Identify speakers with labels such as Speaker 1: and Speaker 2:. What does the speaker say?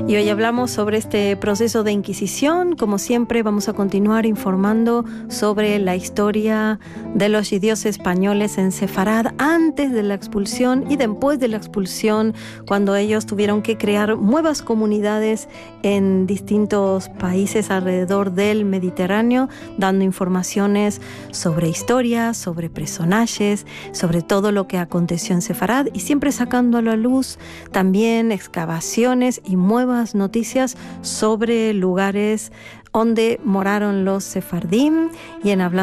Speaker 1: Y hoy hablamos sobre este proceso de Inquisición. Como siempre, vamos a continuar informando sobre la historia de los judíos españoles en Sefarad antes de la expulsión y después de la expulsión, cuando ellos tuvieron que crear nuevas comunidades en distintos países alrededor del Mediterráneo, dando informaciones sobre historia, sobre personajes, sobre todo lo que aconteció en Sefarad y siempre sacando a la luz también excavaciones y nuevas noticias sobre lugares donde moraron los sefardim y en hablando